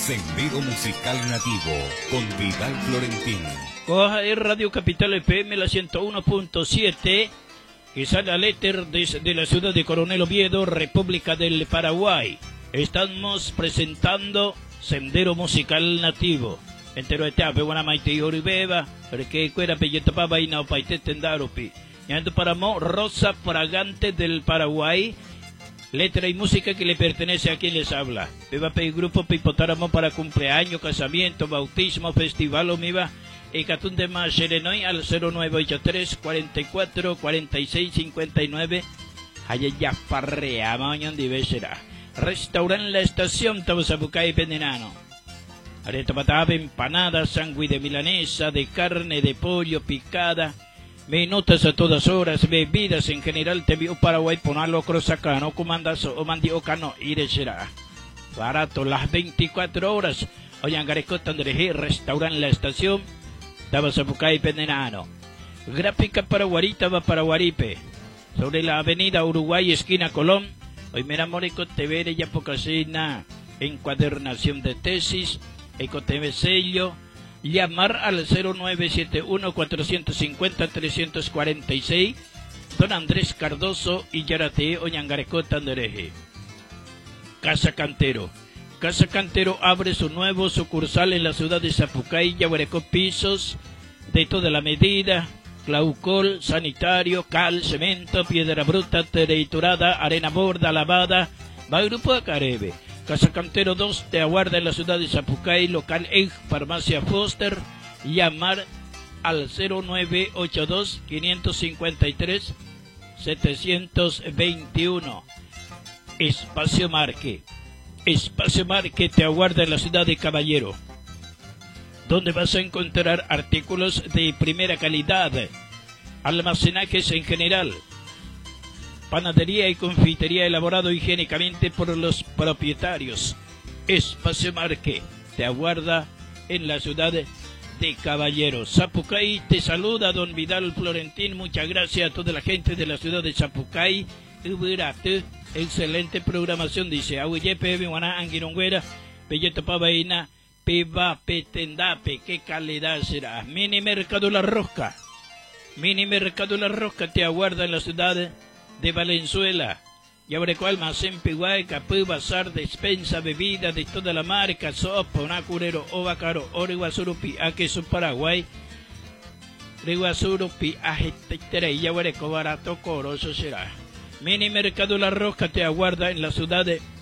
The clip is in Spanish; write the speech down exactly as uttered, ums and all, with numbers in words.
Sendero Musical Nativo con Vidal Florentín. Coja de Radio Capital F M la ciento uno punto siete y sale al éter desde la ciudad de Coronel Oviedo, República del Paraguay. Estamos presentando Sendero Musical Nativo. Entero de tape, buena maite y oribeba, porque cuera pelleta pava y naupaite tendarupi. Yendo para Mo, Rosa Fragante del Paraguay. Letra y música que le pertenece a quien les habla. Beba pe grupo Pipotáramo para cumpleaños, casamiento, bautismo, festival o miva. Y catún de más serenoy al cero nueve ocho tres, cuarenta y cuatro, cuarenta y seis, cincuenta y nueve. Allá ya parrea, mañana debe será. Restaurante La Estación, Tabosabucay Pendenano. Areta pataba, empanada, sangüe de milanesa, de carne, de pollo, picada. Minutas a todas horas, bebidas en general, te vio Paraguay, ponalo crosacano, comandas o mandiocano, irechera. Barato, las veinticuatro horas. Oyan, Garecota, Andrejé, Restaurante La Estación, Tabasapucay, Pendenano. Gráfica Paraguarita, va para Guaripe. Sobre la avenida Uruguay, esquina Colón. Hoy me enamorico, te veré ya pocasina. Encuadernación de tesis, Ecotv sello. Llamar al cero nueve siete uno, cuatro cinco cero, tres cuatro seis, Don Andrés Cardoso y Yarate Oñangarecota Andereje. Casa Cantero. Casa Cantero abre su nuevo sucursal en la ciudad de Sapucay, Yaguarecó, pisos de toda la medida, claucol, sanitario, cal, cemento, piedra bruta, triturada, arena borda, lavada, va grupo a Carebe. Casa Cantero dos te aguarda en la ciudad de Sapucay, local E G, Farmacia Foster. Llamar al cero nueve ocho dos, cinco cinco tres, siete dos uno. Espacio Marque. Espacio Marque te aguarda en la ciudad de Caballero, donde vas a encontrar artículos de primera calidad, almacenajes en general, panadería y confitería elaborado higiénicamente por los propietarios. Espacio Marque te aguarda en la ciudad de Caballero. Sapucay te saluda don Vidal Florentín. Muchas gracias a toda la gente de la ciudad de Sapucay. Excelente programación, dice Ahuyepe, Biwana, Anguirongüera, Pelleto Pavaina, Peba, Petendape. Qué calidad será. Mini Mercado La Rosca. Mini Mercado La Rosca te aguarda en la ciudad de de Valenzuela. Yabreco almacén Piguay, Capú, bazar, despensa, bebida de toda la marca, sopa, unacurero, ovacaro, origuasurupi, queso Paraguay, riguasurupi, ajetetere, Yabreco barato, coro, eso será. Mini Mercado La Rosca te aguarda en la ciudad de